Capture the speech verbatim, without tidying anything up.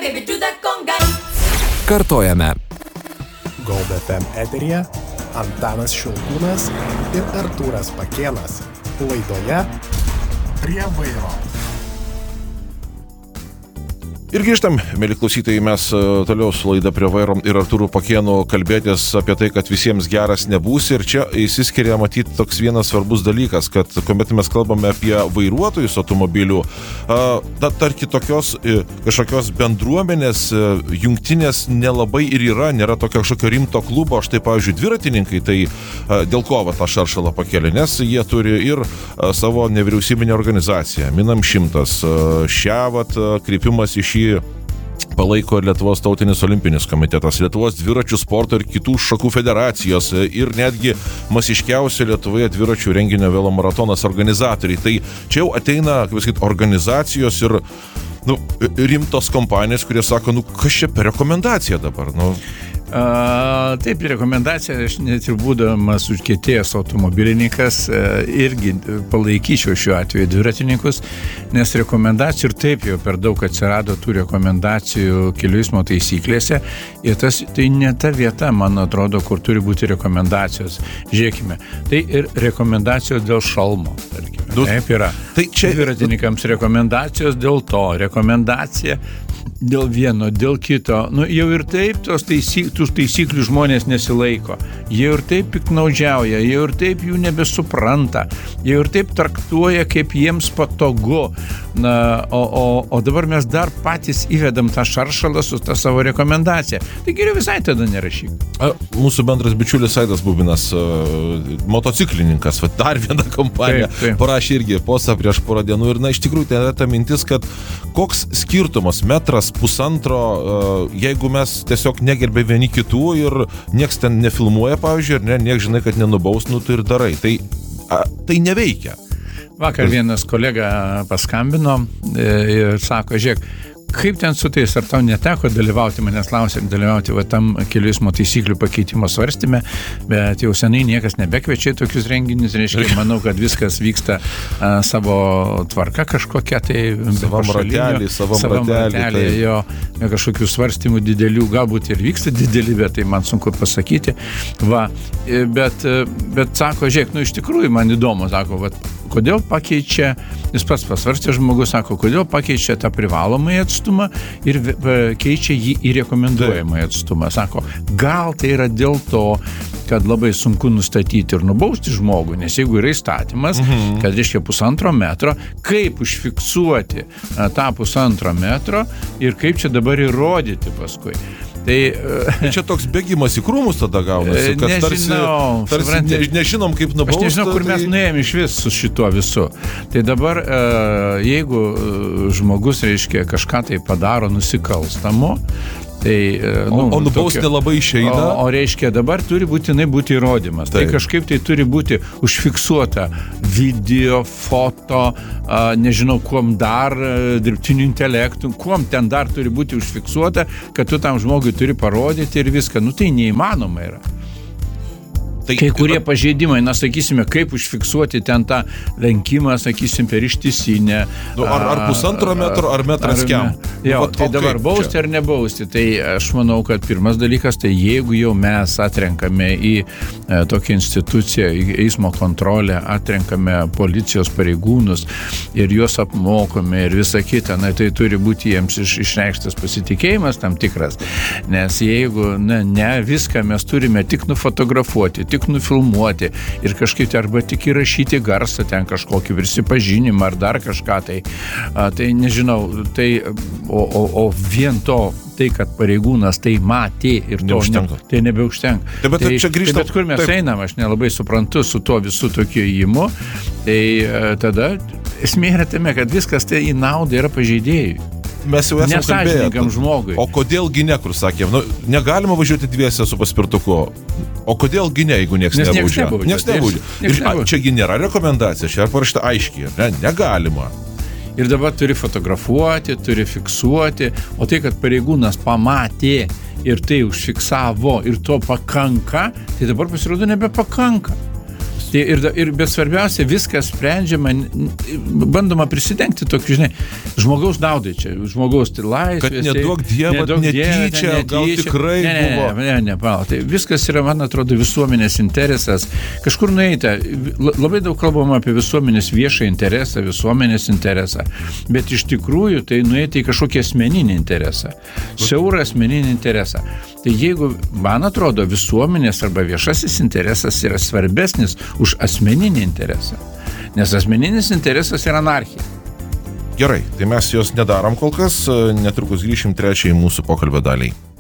Kartojame. Gold F M eteryje Antanas Šilkūnas ir Artūras Pakėnas. Laidoje Prie vairo. Ir grįžtam, mėly klausytojai, mes toliau su laida Prie vairo ir Artūru Pakėnu kalbėtis apie tai, kad visiems geras nebūsi. Ir čia įsiskiria matyti toks vienas svarbus dalykas, kad kuomet mes kalbame apie vairuotojus automobilių, da, tarki tokios kažkokios bendruomenės, jungtinės nelabai ir yra, nėra tokio kažkokio rimto klubo. Štai, pavyzdžiui, dviratininkai, tai dėl ko va tą šaršalą pakėlė, nes jie turi ir savo nevyriausybinę organizaciją, Minam šimtas. Šią vat kreipimas iš jį palaiko Lietuvos tautinis olimpinis komitetas, Lietuvos dviračių sporto ir kitų šakų federacijos ir netgi masiškiausio Lietuvoje dviračių renginio velomaratonas organizatoriai. Tai čia jau ateina, kaip sakyt, organizacijos ir nu, rimtos kompanijos, kurie sako, nu kas čia per rekomendacija dabar, nu... A, taip, rekomendacija, aš net ir būdamas užkietėjęs automobilininkas irgi palaikyčiau šiuo atveju dviratininkus, nes rekomendacijų ir taip jau per daug atsirado tų rekomendacijų kelių eismo taisyklėse ir tas, tai ne ta vieta, man atrodo, kur turi būti rekomendacijos. Žiūrėkime, tai ir rekomendacijos dėl šalmo, tarkime, du, taip yra. Tai čia dviratininkams rekomendacijos dėl to, rekomendacija dėl vieno, dėl kito. Nu, jau ir taip tos taisyk, tų taisyklių žmonės nesilaiko. Jie ir taip piknaudžiauja, jie ir taip jų nebesupranta. Jie ir taip traktuoja, kaip jiems patogu. Na, o, o, o dabar mes dar patys įvedam tą šaršalą su tą savo rekomendaciją. Tai geriau visai tada nerašyk. A, mūsų bendras bičiulis Aidas Bubinas, uh, motociklininkas, va, dar viena kompanija, taip, taip. Parašė irgi postą prieš porą dienų. Ir na, iš tikrųjų, tai yra ta mintis, kad koks skirtumas, metras, pusantro, uh, jeigu mes tiesiog negerbė vieni kitų ir nieks ten nefilmuoja, pavyzdžiui, ir ne, nieks žinai, kad nenubaus, nu tu ir darai. Tai, a, tai neveikia. Vakar vienas kolega paskambino ir sako, žiūrėk, kaip ten su tais, ar tau neteko dalyvauti, manęs klausėm, dalyvauti va tam kelių eismo taisyklių pakeitimo svarstyme, bet jau senai niekas nebekviečia tokius renginius, reiškia, manau, kad viskas vyksta a, savo tvarka kažkokia, tai savam ratelį, savam, savam ratelį, ratelį, tai... jo, kažkokių svarstymų didelių, galbūt ir vyksta dideli, bet tai man sunku pasakyti, va, bet, bet sako, žiūrėk, nu iš tikrųjų man įdomu, sako, va, kodėl pakeičia, jis pats pasvarstė žmogus, sako, kodėl pakeičia tą privalomąjį atstumą ir keičia jį į rekomenduojamąjį atstumą. Sako, gal tai yra dėl to, kad labai sunku nustatyti ir nubausti žmogų, nes jeigu yra įstatymas, mhm. kad reiškia pusantro metro, kaip užfiksuoti tą pusantro metro ir kaip čia dabar įrodyti paskui. Tai, tai čia toks bėgimas į krūmus tada gaunasi, kad nežinau, tarsi, tarsi ne, nežinom kaip nubausti. Aš nežinau, kur tai... mes nuėjom iš vis su šituo visu. Tai dabar, jeigu žmogus, reiškia, kažką tai padaro nusikalstamo, tai, nu, o, o nubausti labai išeina. O, o reiškia, dabar turi būtinai būti įrodymas. Taip. Tai kažkaip tai turi būti užfiksuota video, foto, a, nežinau, kuom dar, dirbtiniu intelektu, kuom ten dar turi būti užfiksuota, kad tu tam žmogui turi parodyti ir viską. Nu, tai neįmanoma yra. Tai, kai kurie tai, pažeidimai, na, sakysime, kaip užfiksuoti ten tą lenkimą, sakysim, per ištisinę. Nu, ar, ar pusantro metro, ar metras ar, kiam. Jo, nu, tai dabar bausti ar nebausti. Tai aš manau, kad pirmas dalykas, tai jeigu jau mes atrenkame į e, tokią instituciją, į eismo kontrolę, atrenkame policijos pareigūnus ir juos apmokome ir visa kita, na, tai turi būti jiems iš, išreikštas pasitikėjimas tam tikras. Nes jeigu, na, ne viską mes turime tik nufotografuoti, tik nufilmuoti ir kažkaip tai arba tik įrašyti garsą ten kažkokį prisipažinimą ar dar kažką tai, a, tai nežinau, tai, o, o, o vien to, tai, kad pareigūnas tai matė ir to ne, tai nebeužtenka. Tai, bet, tai, čia grįžtam, tai bet kur mes taip. Einam, aš nelabai suprantu su tuo visų tokiu įimu, tai a, tada esmė yra tame, kad viskas tai į naudą yra pažeidėjui. Mes jau esame kalbėję. Žmogui. O kodėlgi ne, kur sakėm, nu, negalima važiuoti dviese su paspirtuku. O kodėlgi ne, jeigu nieks nebaudžia? Nieks nebaudžia. Ir čiagi nėra rekomendacija, čia parašyta aiškiai, ne, negalima. Ir dabar turi fotografuoti, turi fiksuoti, o tai, kad pareigūnas pamatė ir tai užfiksavo ir to pakanka, tai dabar pasirodo nebepakanka. Tai ir, ir bet svarbiausia, viskas sprendžiama, bandoma prisidengti tokiu, žinai, žmogaus naudai čia, žmogaus tai laisvės. Kad neduok Dievą, netyčia, gal tikrai ne, ne, buvo. Ne, ne, ne, pala, tai viskas yra, man atrodo, visuomenės interesas. Kažkur nueita, labai daug kalbama apie visuomenės viešą interesą, visuomenės interesą, bet iš tikrųjų tai nueita į kažkokį asmeninį interesą, siaurą asmeninį interesą. Tai jeigu, man atrodo, visuomenės arba viešasis interesas yra svarbesnis už asmeninį interesą, nes asmeninis interesas yra anarchija. Gerai, tai mes jos nedarom kol kas, netrukus grįšim trečiai mūsų pokalbio daliai.